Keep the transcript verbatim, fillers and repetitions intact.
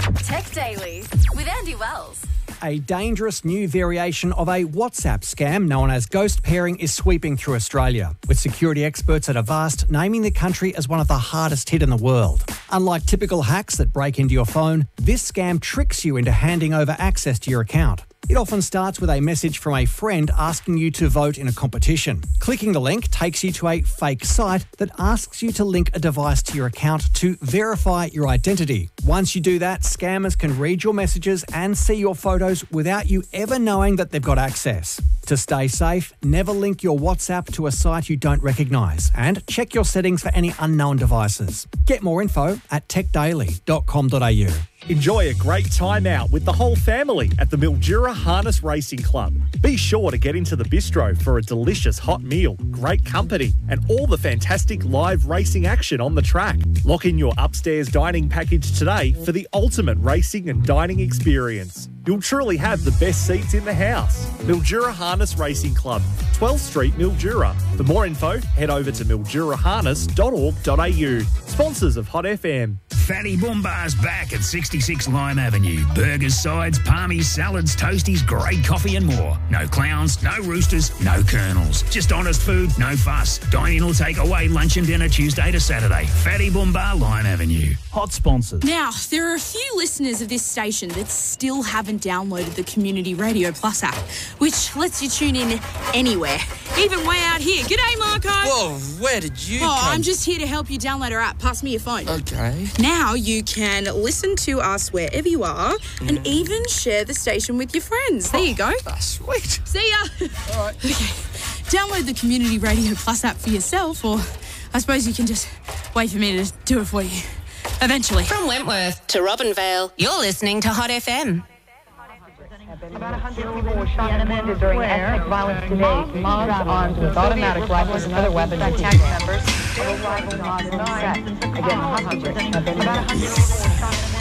Tech Daily with Andy Wells. A dangerous new variation of a WhatsApp scam known as ghost pairing is sweeping through Australia, with security experts at Avast naming the country as one of the hardest hit in the world. Unlike typical hacks that break into your phone, this scam tricks you into handing over access to your account. It often starts with a message from a friend asking you to vote in a competition. Clicking the link takes you to a fake site that asks you to link a device to your account to verify your identity. Once you do that, scammers can read your messages and see your photos without you ever knowing that they've got access. To stay safe, never link your WhatsApp to a site you don't recognise, and check your settings for any unknown devices. Get more info at tech daily dot com dot a u. Enjoy a great time out with the whole family at the Mildura Harness Racing Club. Be sure to get into the bistro for a delicious hot meal, great company, and all the fantastic live racing action on the track. Lock in your upstairs dining package today for the ultimate racing and dining experience. You'll truly have the best seats in the house. Mildura Harness Racing Club, twelfth Street, Mildura. For more info, head over to mildura harness dot org dot a u. Sponsors of Hot F M. Fatty Boombar's back at sixty-six Lime Avenue. Burgers, sides, palmies, salads, toasties, great coffee and more. No clowns, no roosters, no colonels. Just honest food, no fuss. Dine in or take away lunch and dinner Tuesday to Saturday. Fatty Boombar, Lime Avenue. Hot sponsors. Now, there are a few listeners of this station that still haven't downloaded the Community Radio Plus app, which lets you tune in anywhere, even way out here. G'day, Marco. Whoa, where did you Oh, come? I'm just here to help you download our app. Pass me your phone. Okay. Now you can listen to us wherever you are and even share the station with your friends. There you go. That's sweet. See ya. All right. Okay. Download the Community Radio Plus app for yourself, or I suppose you can just wait for me to do it for you. Eventually. From Wentworth to Robinvale, you're listening to Hot F M. About one hundred people were shot and wounded during ethnic violence today. Mobs armed with automatic rifles and other weapons attacked members. Rival mobs in set. Again, hostages have been